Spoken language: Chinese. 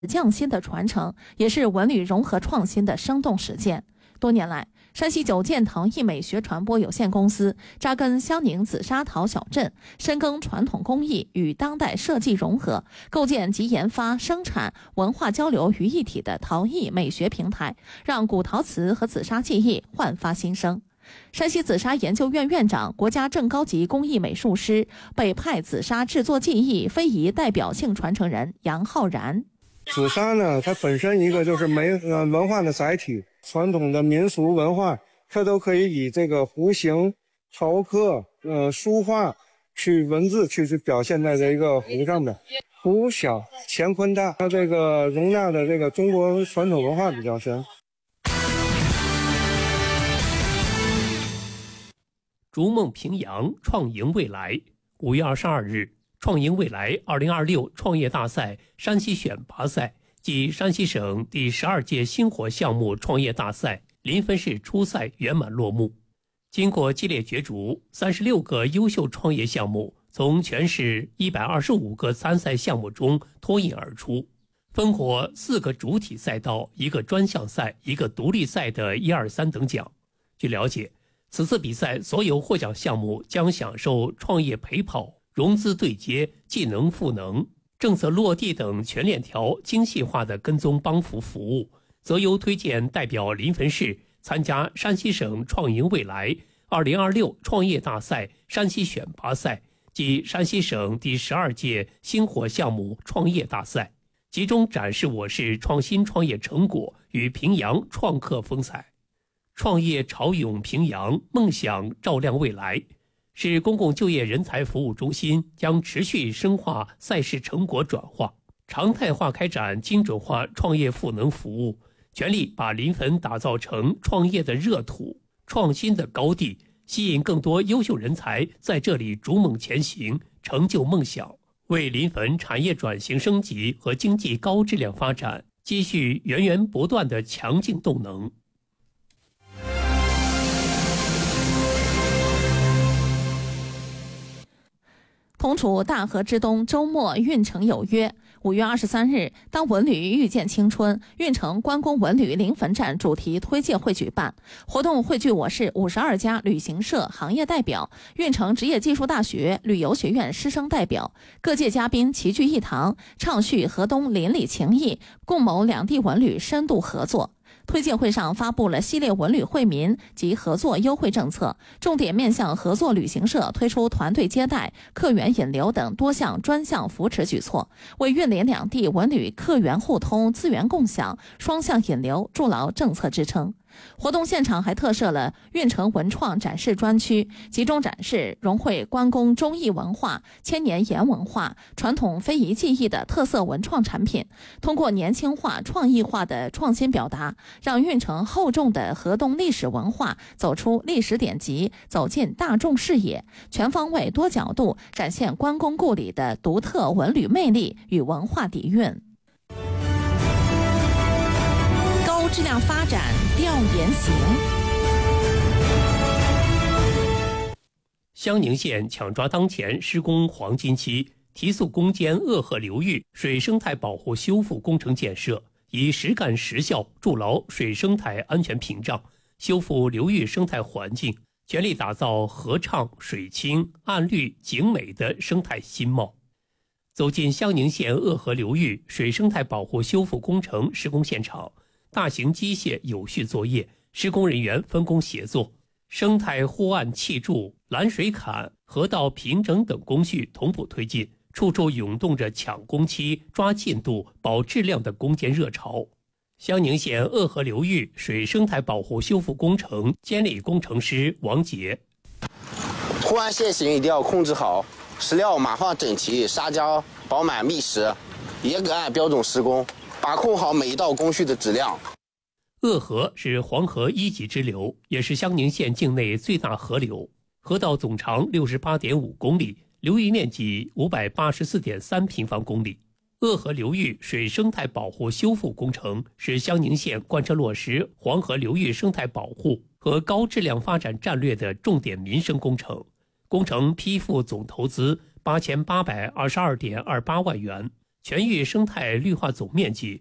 匠心的传承，也是文旅融合创新的生动实践。多年来，山西九建腾艺美学传播有限公司扎根襄宁紫砂陶小镇，深耕传统工艺与当代设计融合，构建集研发、生产、文化交流于一体的陶艺美学平台，让古陶瓷和紫砂技艺焕发新生。山西紫砂研究院院长、国家正高级工艺美术师、北派紫砂制作技艺非遗代表性传承人杨浩然。 紫砂呢，它本身一个就是文化的载体，传统的民俗文化，它都可以以这个弧形、陶刻、书画去文字去表现在这一个壶上面。壶小，乾坤大，它这个容纳的这个中国传统文化比较深。 逐梦平阳，创赢未来。5月22日，创赢未来2026创业大赛山西选拔赛及山西省第12届星火项目创业大赛临汾市初赛圆满落幕。经过激烈角逐，36个优秀创业项目从全市125个参赛项目中脱颖而出，分获4个主体赛道、1个专项赛、1个独立赛的1、2、3等奖。据了解，此次比赛所有获奖项目将享受创业陪跑、融资对接、技能赋能、政策落地等全链条精细化的跟踪帮扶服务，择优推荐代表临汾市参加山西省创赢未来2026创业大赛山西选拔赛及山西省第12届星火项目创业大赛，集中展示我市创新创业成果与平阳创客风采。创业潮涌平阳，梦想照亮未来。市公共就业人才服务中心将持续深化赛事成果转化，常态化开展精准化创业赋能服务，全力把临汾打造成创业的热土、创新的高地，吸引更多优秀人才在这里逐梦前行，成就梦想，为临汾产业转型升级和经济高质量发展积蓄源源不断的强劲动能。 同处大河之东，周末运城有约。5月23日，当文旅遇见青春，运城关公文旅临汾站主题推介会举办。活动汇聚我市52家旅行社行业代表、运城职业技术大学旅游学院师生代表，各界嘉宾齐聚一堂，畅叙河东邻里情谊，共谋两地文旅深度合作。推介会上发布了系列文旅惠民及合作优惠政策，重点面向合作旅行社推出团队接待、客源引流等多项专项扶持举措，为运邻两地文旅客源互通、资源共享、双向引流筑牢政策支撑。活动现场还特设了运城文创展示专区，集中展示融汇关公忠义文化、千年盐文化、传统非遗技艺的特色文创产品，通过年轻化、创意化的创新表达，让运城厚重的河东历史文化走出历史典籍，走进大众视野，全方位多角度展现关公故里的独特文旅魅力与文化底蕴。高质量发展调研行。 襄宁县抢抓当前施工黄金期，提速攻坚鄂河流域水生态保护修复工程建设，以实干实效筑牢水生态安全屏障，修复流域生态环境，全力打造河畅、水清、岸绿、景美的生态新貌。走进襄宁县鄂河流域水生态保护修复工程施工现场，大型机械有序作业，施工人员分工协作，生态护岸砌筑、拦水坎、河道平整等工序同步推进，处处涌动着抢工期、抓进度、保质量的攻坚热潮。襄宁县鄂河流域水生态保护修复工程监理工程师王杰： 护岸线型一定要控制好，石料码放整齐，砂浆饱满密实，严格按标准施工，把控好每一道工序的质量。 鄂河是黄河1级支流，也是襄宁县境内最大河流，河道总长68.5公里，流域面积584.3平方公里。鄂河流域水生态保护修复工程是襄宁县贯彻落实黄河流域生态保护和高质量发展战略的重点民生工程，工程批复总投资8822.28万元， 全域生态绿化总面积